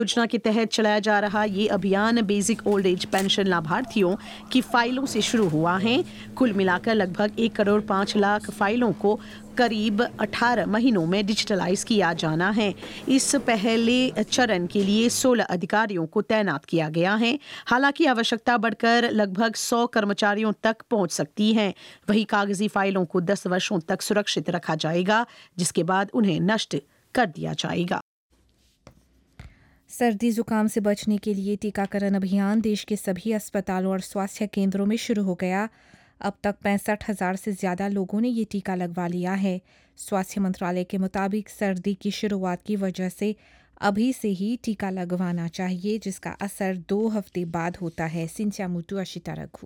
योजना के तहत चलाया जा रहा ये अभियान बेसिक ओल्ड एज पेंशन लाभार्थियों की फाइलों से शुरू हुआ है। कुल मिलाकर लगभग 1 करोड़ 5 लाख फाइलों को करीब 18 महीनों में डिजिटलाइज किया जाना है। इस पहले चरण के लिए 16 अधिकारियों को तैनात किया गया है। हालांकि आवश्यकता बढ़कर लगभग 100 कर्मचारियों तक पहुंच सकती है। वहीं कागजी फाइलों को 10 वर्षों तक सुरक्षित रखा जाएगा, जिसके बाद उन्हें नष्ट कर दिया जाएगा। सर्दी जुकाम से बचने के लिए टीकाकरण अभियान देश के सभी अस्पतालों और स्वास्थ्य केंद्रों में शुरू हो गया। अब तक 65,000 से ज़्यादा लोगों ने ये टीका लगवा लिया है। स्वास्थ्य मंत्रालय के मुताबिक सर्दी की शुरुआत की वजह से अभी से ही टीका लगवाना चाहिए, जिसका असर 2 हफ्ते बाद होता है। सिंचा मुटू अशिता रघु।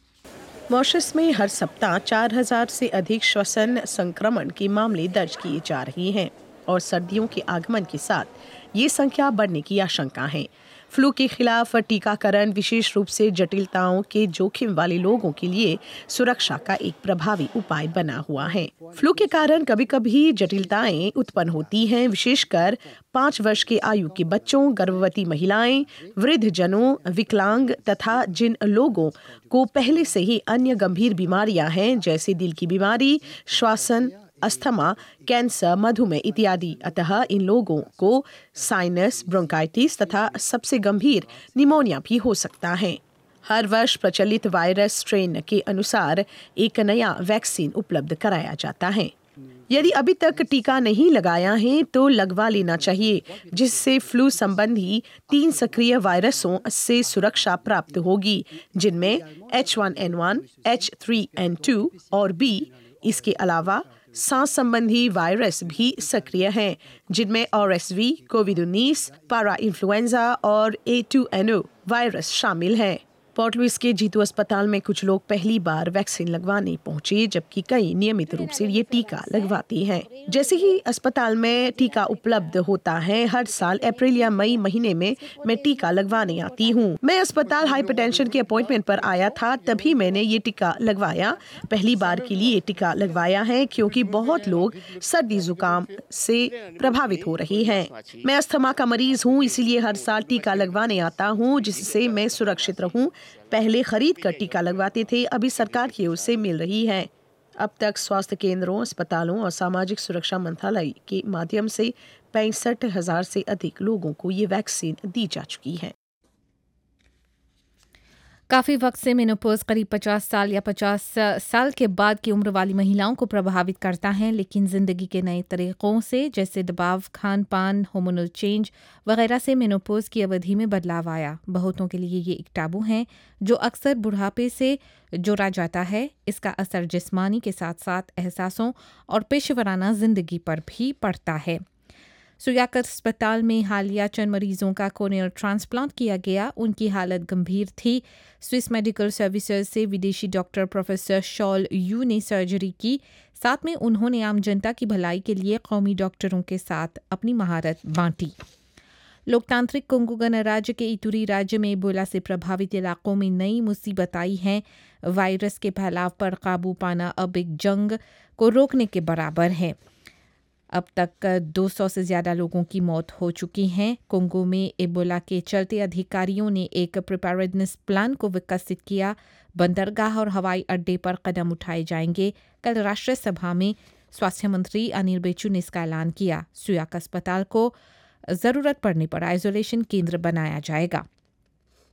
मॉरिशस में हर सप्ताह 4,000 से अधिक श्वसन संक्रमण के मामले दर्ज किए जा रहे हैं और सर्दियों के आगमन के साथ ये संख्या बढ़ने की आशंका है। फ्लू के खिलाफ टीकाकरण विशेष रूप से जटिलताओं के जोखिम वाले लोगों के लिए सुरक्षा का एक प्रभावी उपाय बना हुआ है। फ्लू के कारण कभी कभी जटिलताएं उत्पन्न होती हैं, विशेषकर 5 वर्ष के आयु के बच्चों, गर्भवती महिलाएं, वृद्ध जनों, विकलांग तथा जिन लोगों को पहले से ही अन्य गंभीर बीमारियां हैं जैसे दिल की बीमारी, श्वसन, अस्थमा, कैंसर, मधुमेह इत्यादि। अतः इन लोगों को साइनस, ब्रोंकाइटिस तथा सबसे गंभीर निमोनिया भी हो सकता है। हर वर्ष प्रचलित वायरस स्ट्रेन के अनुसार एक नया वैक्सीन उपलब्ध कराया जाता है। यदि अभी तक टीका नहीं लगाया है तो लगवा लेना चाहिए, जिससे फ्लू संबंधी 3 सक्रिय वायरसों से सुरक्षा प्राप्त होगी, जिनमें H1N1, H3N2 और B। इसके अलावा सांस संबंधी वायरस भी सक्रिय हैं, जिनमें RSV, कोविड-19, पारा इन्फ्लुएंजा और A2NO वायरस शामिल हैं। पोर्ट लुइस के जीतू अस्पताल में कुछ लोग पहली बार वैक्सीन लगवाने पहुंचे, जबकि कई नियमित रूप से ये टीका लगवाती हैं। जैसे ही अस्पताल में टीका उपलब्ध होता है, हर साल अप्रैल या मई महीने में मैं टीका लगवाने आती हूँ। मैं अस्पताल हाइपरटेंशन के अपॉइंटमेंट पर आया था, तभी मैंने ये टीका लगवाया। पहली बार के लिए टीका लगवाया है क्योंकि बहुत लोग सर्दी जुकाम से प्रभावित हो रहे हैं। मैं अस्थमा का मरीज हूँ, इसीलिए हर साल टीका लगवाने आता हूँ, जिससे मैं सुरक्षित रहूँ। पहले खरीद कर टीका लगवाते थे, अभी सरकार की ओर से मिल रही है। अब तक स्वास्थ्य केंद्रों, अस्पतालों और सामाजिक सुरक्षा मंत्रालय के माध्यम से 65,000 से अधिक लोगों को ये वैक्सीन दी जा चुकी है। काफ़ी वक्त से मेनोपॉज करीब 50 साल या 50 साल के बाद की उम्र वाली महिलाओं को प्रभावित करता है, लेकिन ज़िंदगी के नए तरीक़ों से जैसे दबाव, खान पान, हार्मोनल चेंज वगैरह से मेनोपॉज की अवधि में बदलाव आया। बहुतों के लिए ये एक टाबू है जो अक्सर बुढ़ापे से जोड़ा जाता है। इसका असर जिस्मानी के साथ साथ एहसासों और पेशेवराना ज़िंदगी पर भी पड़ता है। सुयाक अस्पताल में हालिया चंद मरीजों का कोर्नियल ट्रांसप्लांट किया गया। उनकी हालत गंभीर थी। स्विस मेडिकल सर्विसेज से विदेशी डॉक्टर प्रोफेसर शॉल यू ने सर्जरी की। साथ में उन्होंने आम जनता की भलाई के लिए कौमी डॉक्टरों के साथ अपनी महारत बांटी। लोकतांत्रिक कोंगो गणराज्य के इतुरी राज्य में इबोला से प्रभावित इलाकों में नई मुसीबत आई है। वायरस के फैलाव पर काबू पाना अब एक जंग को रोकने के बराबर है। अब तक 200 से ज़्यादा लोगों की मौत हो चुकी है। कोंगो में एबोला के चलते अधिकारियों ने एक प्रिपेयर्डनेस प्लान को विकसित किया। बंदरगाह और हवाई अड्डे पर कदम उठाए जाएंगे। कल राष्ट्रीय सभा में स्वास्थ्य मंत्री अनिल बेचू ने इसका ऐलान किया। सुयाक अस्पताल को ज़रूरत पड़ने पर आइसोलेशन केंद्र बनाया जाएगा।